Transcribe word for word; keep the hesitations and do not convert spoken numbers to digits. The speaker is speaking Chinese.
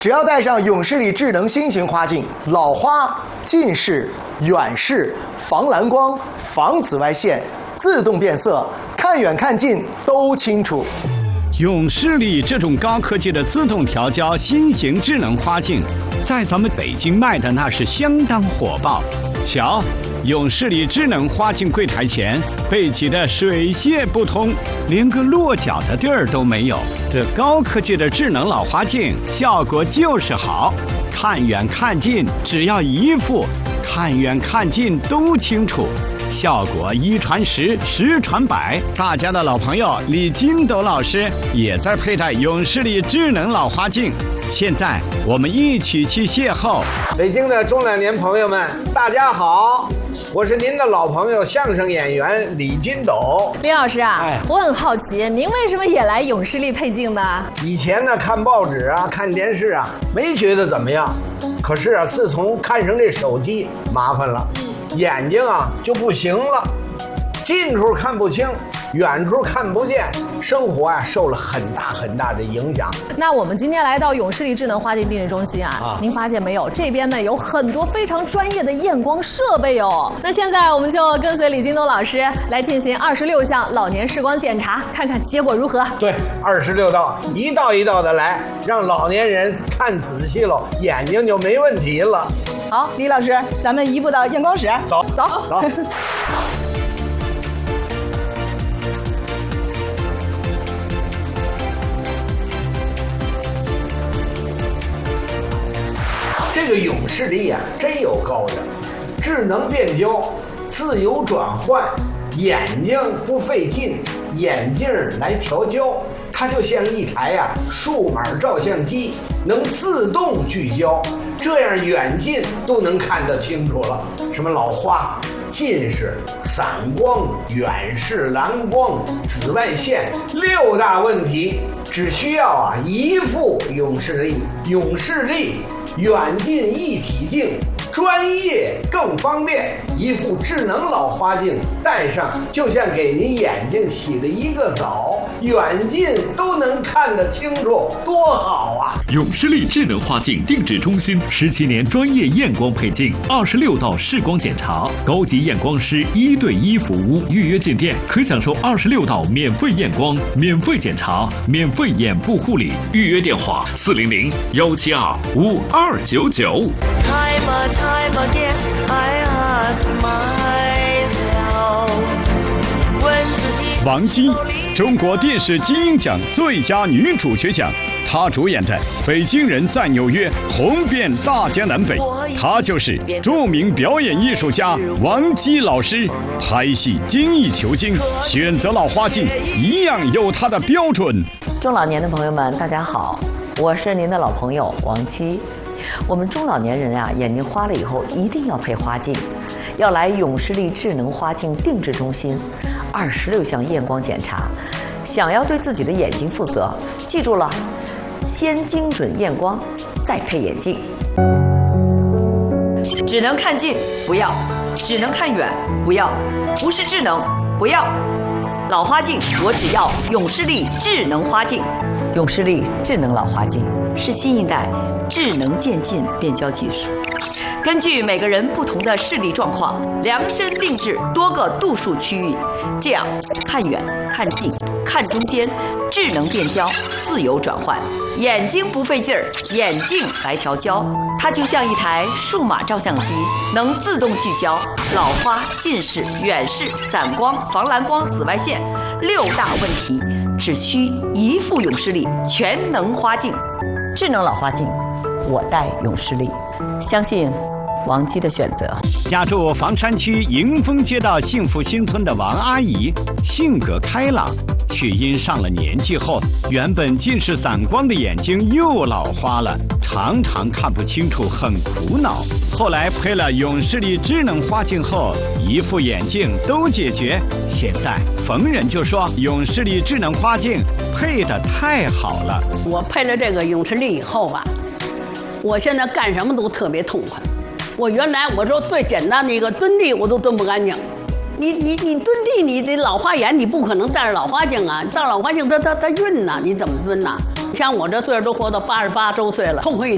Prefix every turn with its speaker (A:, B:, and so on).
A: 只要戴上永视力智能新型花镜，老花、近视、远视、防蓝光、防紫外线，自动变色，看远看近都清楚。
B: 永视力这种高科技的自动调焦新型智能花镜，在咱们北京卖的那是相当火爆。瞧，永视力智能花镜柜台前被挤得水泄不通，连个落脚的地儿都没有。这高科技的智能老花镜效果就是好，看远看近只要一副，看远看近都清楚。效果一传十，十传百。大家的老朋友李金斗老师也在佩戴永视力智能老花镜。现在我们一起去邂逅。
C: 北京的中老年朋友们，大家好，我是您的老朋友相声演员李金斗。
D: 李老师啊，
C: 哎，
D: 我很好奇，您为什么也来永视力配镜呢？
C: 以前呢，看报纸啊，看电视啊，没觉得怎么样。可是啊，自从看上这手机，麻烦了，眼睛啊就不行了，近处看不清，远处看不见，生活啊受了很大很大的影响。
D: 那我们今天来到永视力智能花镜定制中心啊，
C: 啊
D: 您发现没有？这边呢有很多非常专业的验光设备哦。那现在我们就跟随李金斗老师来进行二十六项老年视光检查，看看结果如何。
C: 对，二十六道，一道一道的来，让老年人看仔细了，眼睛就没问题了。
E: 好，李老师，咱们移步到验光室。
C: 走
E: 走
C: 走。这个永视力啊，真有高的，智能变焦，自由转换，眼睛不费劲，眼镜来调焦，它就像一台啊数码照相机，能自动聚焦，这样远近都能看得清楚了。什么老花、近视、散光、远视、蓝光、紫外线六大问题，只需要啊一副永视力，永视力远近一体镜，专业更方便。一副智能老花镜戴上，就像给您眼睛洗了一个澡，远近都能看得清楚，多好啊！
F: 永视力智能花镜定制中心十七年专业验光配镜，二十六道视光检查，高级验光师一对一服务。预约进店可享受二十六道免费验光、免费检查、免费眼部护理。预约电话：四零零幺七二五二九九。
G: Time and time again, I ask myself. 问自己。
B: 王姬，中国电视金鹰奖最佳女主角奖。她主演的《北京人在纽约》红遍大江南北。她就是著名表演艺术家王姬老师。拍戏精益求精，选择老花镜一样有她的标准。
H: 中老年的朋友们，大家好，我是您的老朋友王姬。我们中老年人啊，眼睛花了以后一定要配花镜，要来永视力智能花镜定制中心，二十六项验光检查。想要对自己的眼睛负责，记住了，先精准验光，再配眼镜。只能看近不要，只能看远不要，不是智能不要。老花镜我只要永视力智能花镜。永视力智能老花镜是新一代智能渐进变焦技术，根据每个人不同的视力状况，量身定制多个度数区域，这样看远、看近、看中间，智能变焦，自由转换，眼睛不费劲儿，眼镜来调焦，它就像一台数码照相机，能自动聚焦老花、近视、远视、散光、防蓝光、紫外线六大问题，只需一副永视力全能花镜。智能老花镜，我戴永视力，相信王姬的选择。
B: 家住房山区迎丰街道幸福新村的王阿姨，性格开朗，却因上了年纪后，原本近视散光的眼睛又老花了，常常看不清楚，很苦恼。后来配了永视力智能花镜后，一副眼镜都解决。现在逢人就说永视力智能花镜配得太好了。
I: 我配了这个永视力以后吧，我现在干什么都特别痛快。我原来我说最简单的一个蹲地我都蹲不干净，你你你蹲地，你这老花眼你不可能戴着老花镜啊，戴老花镜它它它晕呐，你怎么蹲呐？像我这岁数都活到八十八周岁了，痛快一